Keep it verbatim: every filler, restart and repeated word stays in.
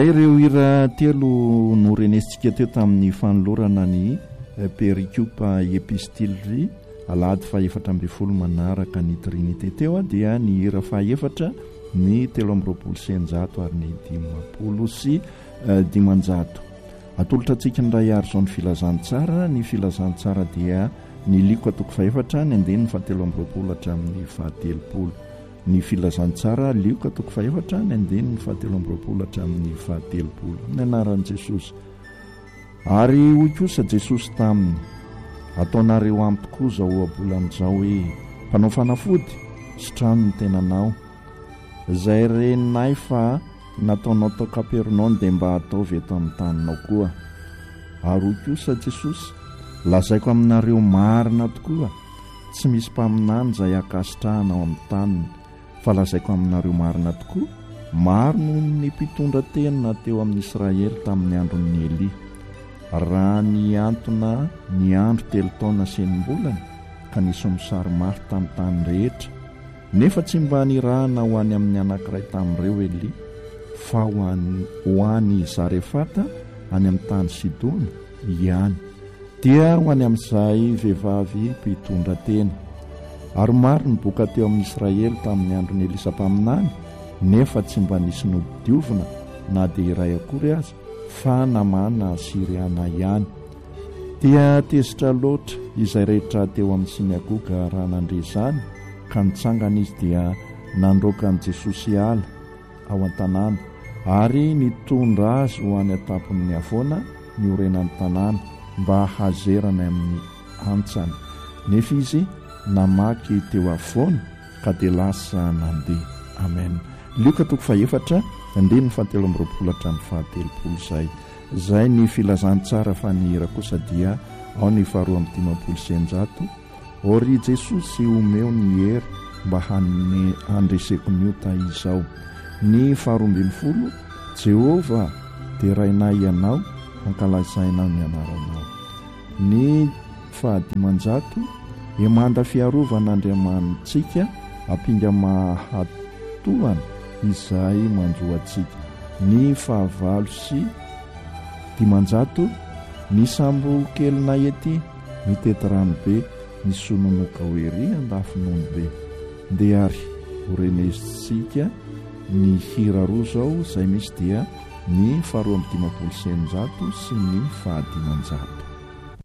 ireo hira telo no renesintsika teo tamin'ny fanolorana ny pericoupe epistillerie alahady fahaefatra amby folo manaraka ny trinité teo a dia ny hira fahaefatra ny telo amby roapolo sy enjato ary ny dimapolo sy dimanjato. Atolotra antsika ny ray ary zao ny filazantsara. Ny filazantsara dia ny liko atoko faefatra ny andeny ny fahatelo amby roapolo hatramin'ny fahatelopolo. Ny filazantsara liko atoko faefatra ny andeny ny fahatelo amby roapolo hatramin'ny fahatelopolo. Ny anaran'i Jesosy. Ary hoy kosa Jesosy taminy, ataonareo ampy tokoa zao abolan'izao hoe mpanao fanafody sy trano ny tenanao. Izay reninay fa nataonao tao Kapernaum dia mba ataovy eto amin'ny taninao koa. Ary hoy kosa Jesosy, lazaiko aminareo marina tokoa, tsy misy mpaminany izay akasitrahana ao amin'ny taniny, fa lazaiko aminareo marina tokoa, maro noho ny mpitondra tena teo amin'ny Israely tamin'ny andron'ny Eli. Raha ny antona ny andro telo taona senimbolana ka nisy mosary mafy tamin'ny tany rehetra, nefa tsy mba nirahana ho any amin'ny anankiray tamin'ireo Eli, fa ho any, ho any Zarefata any amin'ny tany Sidona ihany, dia ho any amin'izay vehivavy mpitondra tena. Ary maro ny boka teo amin'ny Israely tamin'ny andron'ny Elisa mpaminany, nefa tsy mba nisy nodiovina na dia iray akory aza, fa namana Siriana ihany. Dia tezitra loatra izay rehetra teo amin'ny sinagoga raha nandre izany, ka nitsangana izy dia nandroaka an'i Jesosy ala ao an-tanàna, ary nitondra azy ho any atapon'ny havoana ny orenan'ny tanàna mba hazerana amin'ny antsany. Nefa izy namaky teo afoana ka dia lasa nandeha. Amen. Lioka toko faefatra andeny ny fahatelo amby roapolo hatramin'ny fahatelopolo izay. Izay ny filazantsara fa ny hira kosa dia ao ny faharoa amby dimapolo sy enjato. Ory Jesosy omeo ny hery mba hanome handreseko ny ota izao. Ny faharoa ambin'ny folo, Jehova dia rainay ianao, ankalazainao ny anaranao. Ny fahadimanjato, emanda fiarovana Andriamantsika ampinga mahatohana izay manjoantsika. Ny fahavalo sy dimanjato, ny sambo kelinay ety mitety rano be, ny sononoka ho ery andafinono be. Ndeha ary orenesitsika ny hira roa zao, izay misy dia ny faharoa amby dimapolo sy eninjato sy ny fahadimanjato.